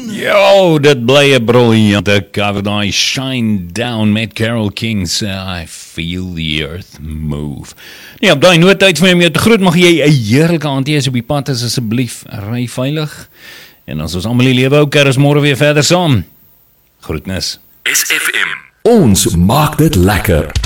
Yo, dit bly 'n briljante cover, daai Shine Down met Carole King se I Feel the Earth Move. Nee, op daai noodtyd vir my te groet, mag jy 'n heerlike aand hê as op die pad is, asseblief ry veilig. En as ons almal die lewe hou, keer ons môre weer verder saam. Groetnis. SFM. Ons maak dit lekker.